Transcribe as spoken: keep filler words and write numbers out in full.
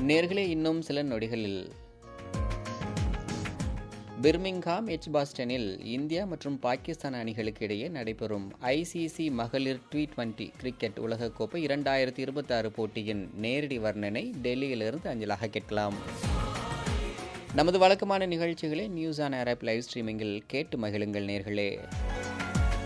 நேர்களே இன்னும் சில நொடிகளில் பிர்மிங்ஹாம் எட்ஜ்பாஸ்டனில் இந்தியா மற்றும் பாகிஸ்தான் அணிகளுக்கு இடையே நடைபெறும் ஐசிசி மகளிர் டி டுவெண்டி கிரிக்கெட் உலகக்கோப்பை இரண்டாயிரத்தி இருபத்தி ஆறு போட்டியின் நேரடி வர்ணனை டெல்லியிலிருந்து அஞ்சலாக கேட்கலாம். நமது வழக்கமான நிகழ்ச்சிகளை news on air app live ஸ்ட்ரீமிங்கில் கேட்டு மகிழுங்கள் நேர்களே.